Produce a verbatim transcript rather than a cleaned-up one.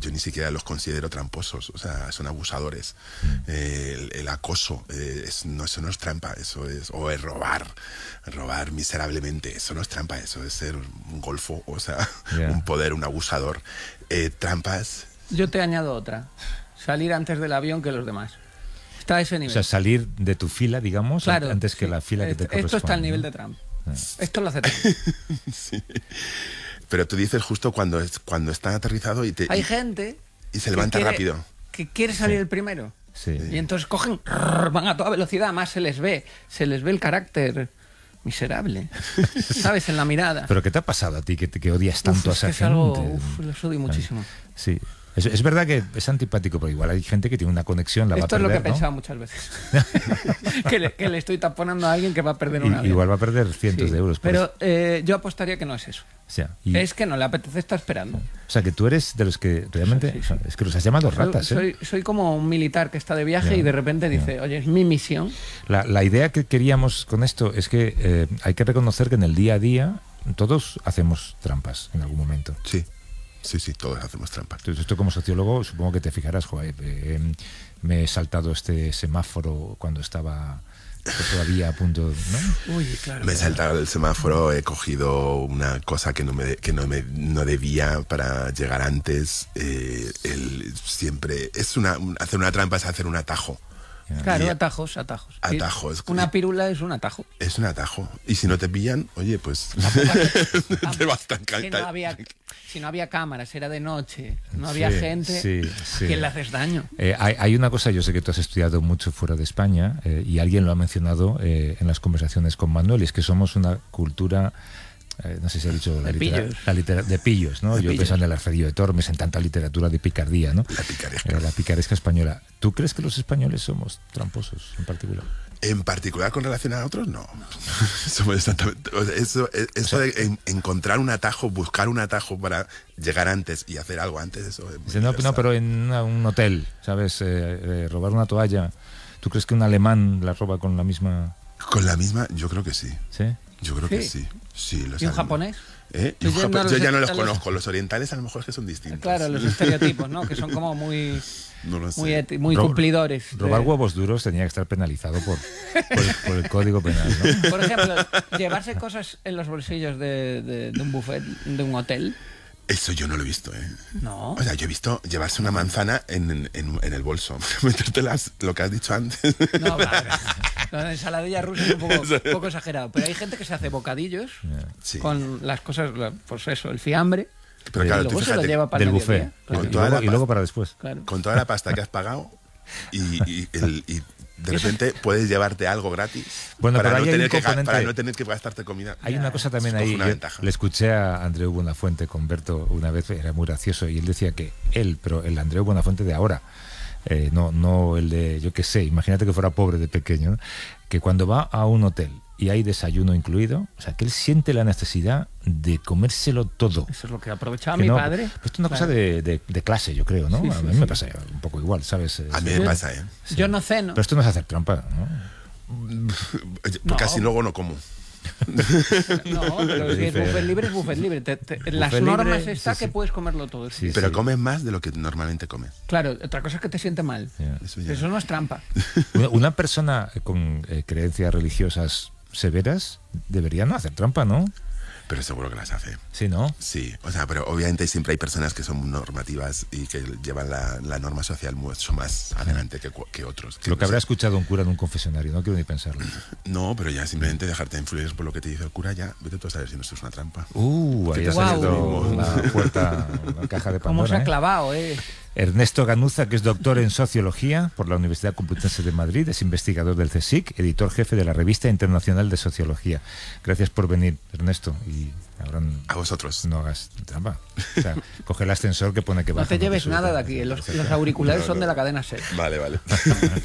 yo ni siquiera los considero tramposos, o sea, son abusadores. Mm. Eh, el, el acoso, eh, es, no, eso no es trampa, eso es, o es robar, robar miserablemente, eso no es trampa, eso es ser un golfo, o sea, yeah. un poder, un abusador. Eh, trampas... Yo te añado otra, salir antes del avión que los demás. Está a ese nivel. O sea, salir de tu fila, digamos, claro, antes sí. que la fila que te corresponde. Esto está al nivel de Trump. Ah. Esto lo hace Trump. Sí. Pero tú dices justo cuando, es, cuando está aterrizado y te... Hay y, gente... Y se levanta quiere, rápido. Que quiere salir sí. el primero. Sí. Y entonces cogen, van a toda velocidad, más se les ve. Se les ve el carácter miserable. ¿Sabes? En la mirada. ¿Pero qué te ha pasado a ti que, que odias tanto uf, a esa es que gente? Es algo, uf, los odio muchísimo. Sí. Es, es verdad que es antipático, pero igual hay gente que tiene una conexión, la Esto va a perder, es lo que he ¿no? pensado muchas veces. que, le, que le estoy taponando a alguien que va a perder una y, vida. Igual va a perder cientos sí, de euros. Pero eh, yo apostaría que no es eso. O sea, y, es que no le apetece estar esperando. O sea, que tú eres de los que realmente... Sí, sí, sí. Es que los has llamado ratas, soy, ¿eh? Soy, soy como un militar que está de viaje yeah, y de repente dice, yeah. oye, es mi misión. La, la idea que queríamos con esto es que eh, hay que reconocer que en el día a día todos hacemos trampas en algún momento. Sí. Sí, sí, todos hacemos trampas. Entonces, esto como sociólogo supongo que te fijarás, joder, eh, me he saltado este semáforo cuando estaba todavía a punto, ¿no? Uy, claro. Me he saltado el semáforo, he cogido una cosa que no me que no me no debía para llegar antes. Eh, el, siempre es una hacer una trampa es hacer un atajo. Claro, y atajos, atajos. Atajos. Una pírula es un atajo. Es un atajo. Y si no te pillan, oye, pues te vas tan calta. No había, si no había cámaras, era de noche, no había sí, gente, sí, sí. ¿a quién le haces daño? Eh, hay, hay una cosa, yo sé que tú has estudiado mucho fuera de España eh, y alguien lo ha mencionado eh, en las conversaciones con Manuel, y es que somos una cultura... Eh, no sé si ha dicho la de, litera, pillos. La litera, de pillos, ¿no? De Yo pillos. pensando en el Alfredo de Tormes, en tanta literatura de picardía, ¿no? La picaresca. Eh, la picaresca española. ¿Tú crees que los españoles somos tramposos en particular? En particular con relación a otros, no. Somos exactamente, o sea, eso, eso o sea, de en, encontrar un atajo, buscar un atajo para llegar antes y hacer algo antes, eso es muy no, no, pero en una, un hotel, ¿sabes? Eh, eh, robar una toalla. ¿Tú crees que un alemán la roba con la misma...? Con la misma, yo creo que sí. ¿Sí? Yo creo sí. que sí. sí los ¿Y un japonés? ¿Eh? Yo, un ya, japo no yo ya no los los... conozco. Los orientales a lo mejor es que son distintos. Claro, los estereotipos, ¿no? Que son como muy... No lo sé. Muy, muy Ro cumplidores. Robar de... huevos duros tenía que estar penalizado por, por, el, por el código penal, ¿no? Por ejemplo, llevarse cosas en los bolsillos de, de, de un buffet, de un hotel. Eso yo no lo he visto, ¿eh? No. O sea, yo he visto llevarse una manzana en, en, en el bolso. Metértelas, lo que has dicho antes. No, claro. La ensaladilla rusa es un poco, un poco exagerado. Pero hay gente que se hace bocadillos yeah. sí. con las cosas, pues eso, el fiambre. Pero claro, y luego tú se lo lleva para del el buffet. Claro. Y, luego, y luego para después. Claro. Con toda la pasta que has pagado y, y, el, y de repente puedes llevarte algo gratis bueno, para, pero no tener que, componente... para no tener que gastarte comida. Hay una cosa también ahí. Le escuché a Andreu Buenafuente con Berto una vez, era muy gracioso, y él decía que él, pero el Andreu Buenafuente de ahora, eh, no, no el de, yo qué sé, imagínate que fuera pobre de pequeño, ¿no? Que cuando va a un hotel y hay desayuno incluido, o sea, que él siente la necesidad de comérselo todo. Eso es lo que aprovechaba que mi no, padre. Pues esto es una claro. cosa de, de, de clase, yo creo, ¿no? Sí, sí, a mí sí. me pasa un poco igual, ¿sabes? A mí me pasa, ¿eh? Sí. Yo no ceno. Pero esto no es hacer trampa, ¿no? Porque no. Casi luego no como. No, pero si es buffet libre, es buffet libre. Te, te, buffet las normas libre, está sí, que sí. puedes comerlo todo. Sí, sí. Pero sí. comes más de lo que normalmente comes. Claro, otra cosa es que te siente mal. Yeah. Eso, Eso no es trampa. Una persona con eh, creencias religiosas severas debería no hacer trampa, ¿no? Pero seguro que las hace. Sí, ¿no? Sí, o sea, pero obviamente siempre hay personas que son normativas y que llevan la, la norma social mucho más adelante que, que otros. Que lo que habrá escuchado un cura en un confesionario, no quiero ni pensarlo. No, pero ya simplemente dejarte influir por lo que te dice el cura, ya, vete tú a saber si no esto es una trampa. Uh, ahí ha salido una puerta, una caja de Pandora. ¿Cómo se ha ¿eh? clavado, eh? Ernesto Ganuza, que es doctor en Sociología por la Universidad Complutense de Madrid, es investigador del CSIC, editor jefe de la Revista Internacional de Sociología. Gracias por venir, Ernesto. Y ahora a vosotros. No hagas trampa. O sea, coge el ascensor que pone que baja. No te lleves nada de aquí. Los, los auriculares no, no. son de la cadena SER. Vale, vale.